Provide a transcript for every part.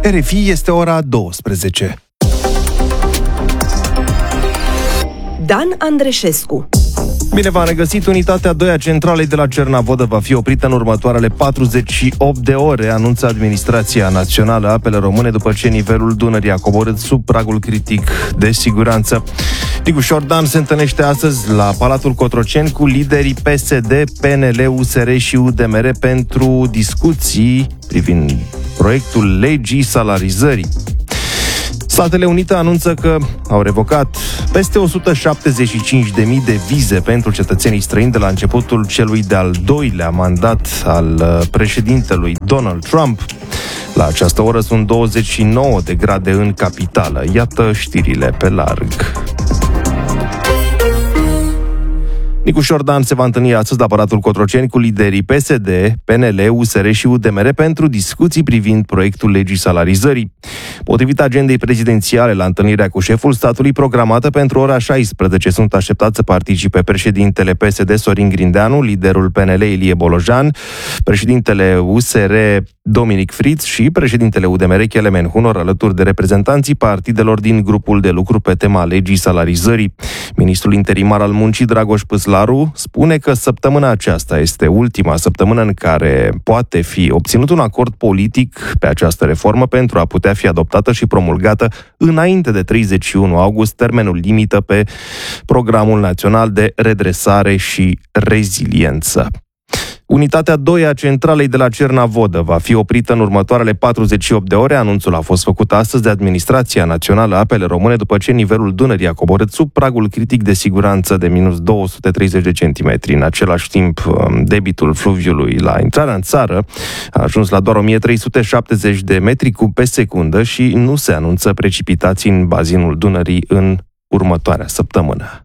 RFI, este ora 12. Dan Andreșescu. Bine v-am regăsit. Unitatea 2 a centralei de la Cernavodă va fi oprită în următoarele 48 de ore, anunță Administrația Națională a Apelor Române, după ce nivelul Dunării a coborât sub pragul critic de siguranță. Nicușor Dan se întâlnește astăzi la Palatul Cotroceni cu liderii PSD, PNL, USR și UDMR pentru discuții privind proiectul legii salarizării. Statele Unite anunță că au revocat peste 175.000 de vize pentru cetățenii străini de la începutul celui de-al doilea mandat al președintelui Donald Trump. La această oră sunt 29 de grade în capitală. Iată știrile pe larg. Nicușor Dan se va întâlni astăzi la Palatul Cotroceni cu liderii PSD, PNL, USR și UDMR pentru discuții privind proiectul legii salarizării. Potrivit agendei prezidențiale, la întâlnirea cu șeful statului programată pentru ora 16, sunt așteptați să participe președintele PSD Sorin Grindeanu, liderul PNL Ilie Bolojan, președintele USR Dominic Fritz și președintele UDMR Kelemen Hunor, alături de reprezentanții partidelor din grupul de lucru pe tema legii salarizării. Ministrul interimar al muncii, Dragoș Păslaru, spune că săptămâna aceasta este ultima săptămână în care poate fi obținut un acord politic pe această reformă pentru a putea fi adoptată și promulgată înainte de 31 august, termenul limită pe Programul Național de Redresare și Reziliență. Unitatea 2 a centralei de la Cernavodă va fi oprită în următoarele 48 de ore. Anunțul a fost făcut astăzi de Administrația Națională a Apelor Române după ce nivelul Dunării a coborât sub pragul critic de siguranță de minus 230 de centimetri. În același timp, debitul fluviului la intrarea în țară a ajuns la doar 1370 de metri cub pe secundă și nu se anunță precipitații în bazinul Dunării în următoarea săptămână.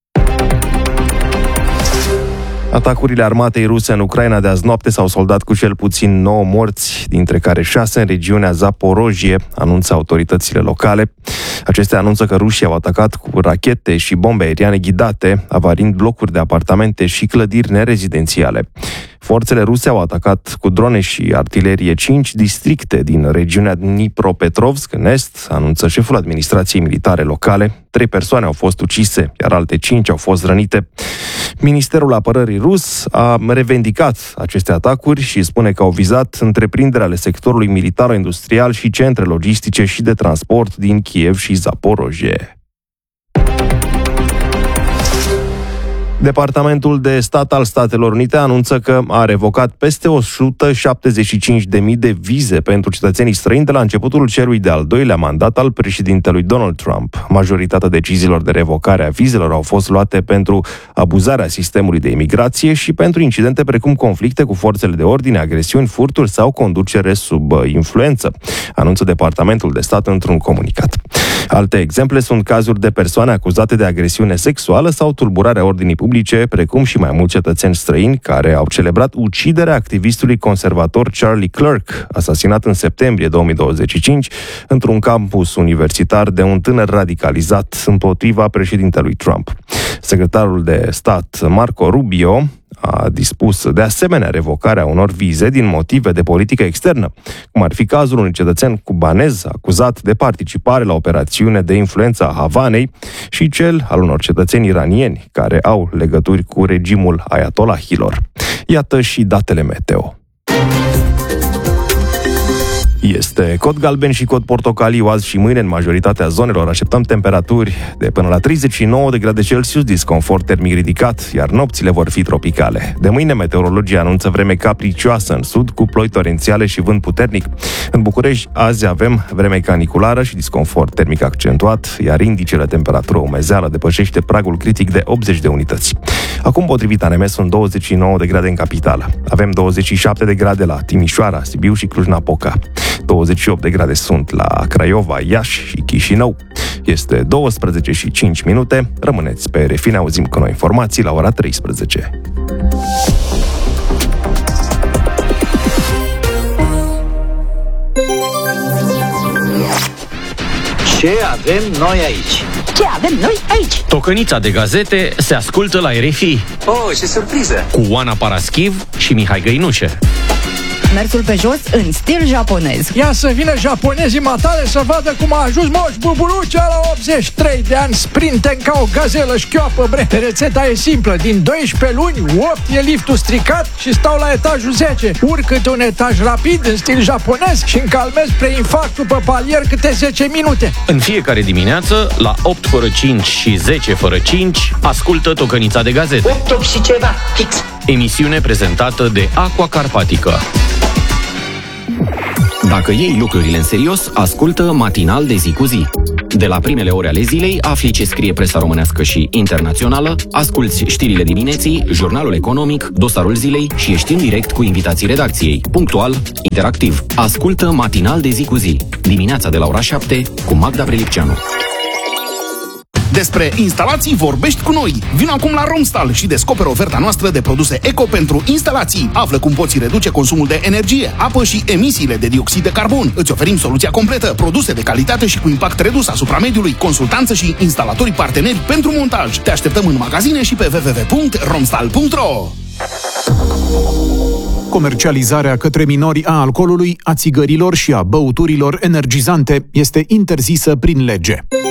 Atacurile armatei ruse în Ucraina de azi noapte s-au soldat cu cel puțin 9 morți, dintre care 6 în regiunea Zaporojie, anunță autoritățile locale. Acestea anunță că rușii au atacat cu rachete și bombe aeriane ghidate, avarind blocuri de apartamente și clădiri nerezidențiale. Forțele ruse au atacat cu drone și artilerie 5 districte din regiunea Dnipropetrovsk, în est, anunță șeful administrației militare locale. 3 persoane au fost ucise, iar alte 5 au fost rănite. Ministerul Apărării rus a revendicat aceste atacuri și spune că au vizat întreprinderi ale sectorului militar-industrial și centre logistice și de transport din Kiev și Zaporojie. Departamentul de Stat al Statelor Unite anunță că a revocat peste 175.000 de vize pentru cetățenii străini de la începutul celui de-al doilea mandat al președintelui Donald Trump. Majoritatea deciziilor de revocare a vizelor au fost luate pentru abuzarea sistemului de imigrație și pentru incidente precum conflicte cu forțele de ordine, agresiuni, furturi sau conducere sub influență, anunță Departamentul de Stat într-un comunicat. Alte exemple sunt cazuri de persoane acuzate de agresiune sexuală sau tulburarea ordinii publice, precum și mai mulți cetățeni străini care au celebrat uciderea activistului conservator Charlie Clerk, asasinat în septembrie 2025 într-un campus universitar de un tânăr radicalizat împotriva președintelui Trump. Secretarul de stat Marco Rubio a dispus de asemenea revocarea unor vize din motive de politică externă, cum ar fi cazul unui cetățean cubanez acuzat de participare la operațiune de influență a Havanei și cel al unor cetățeni iranieni care au legături cu regimul ayatollahilor. Iată și datele meteo. Este cod galben și cod portocaliu azi și mâine în majoritatea zonelor. Așteptăm temperaturi de până la 39 de grade Celsius, disconfort termic ridicat, iar nopțile vor fi tropicale. De mâine, meteorologii anunță vreme capricioasă în sud, cu ploi torențiale și vânt puternic. În București, azi avem vreme caniculară și disconfort termic accentuat, iar indicele temperatură umezeală depășește pragul critic de 80 de unități. Acum, potrivit ANM, sunt 29 de grade în capitală. Avem 27 de grade la Timișoara, Sibiu și Cluj-Napoca. 28 de grade sunt la Craiova, Iași și Chișinău. Este 12 și 5 minute. Rămâneți pe RFI, ne auzim cu noi informații la ora 13. Ce avem noi aici? Ce avem noi aici? Tocănița de gazete se ascultă la RFI. Oh, ce surpriză! Cu Oana Paraschiv și Mihai Găinușe. Mersul pe jos în stil japonez. Ia să vină japonezii matale să vadă cum a ajuns Moș Buburucea la 83 de ani, sprinten ca o gazelă șchioapă, bre. Rețeta e simplă, din 12 luni, 8 e liftul stricat și stau la etajul 10. Urc câte un etaj rapid în stil japonez și încalmez preinfarctul pe palier câte 10 minute. În fiecare dimineață, la 8 fără 5 și 10 fără 5, ascultă Tocănița de Gazete. 8 și ceva, fix. Emisiune prezentată de Aqua Carpatica. Dacă iei lucrurile în serios, ascultă Matinal de zi cu zi. De la primele ore ale zilei, afli ce scrie presa românească și internațională, asculți știrile dimineții, jurnalul economic, dosarul zilei și ești în direct cu invitații redacției. Punctual, interactiv. Ascultă Matinal de zi cu zi. Dimineața de la ora 7 cu Magda Prelipceanu. Despre instalații vorbești cu noi. Vino acum la Romstal și descoperă oferta noastră de produse eco pentru instalații. Află cum poți reduce consumul de energie, apă și emisiile de dioxid de carbon. Îți oferim soluția completă, produse de calitate și cu impact redus asupra mediului, consultanță și instalatorii parteneri pentru montaj. Te așteptăm în magazine și pe www.romstal.ro. Comercializarea către minori a alcoolului, a țigărilor și a băuturilor energizante este interzisă prin lege.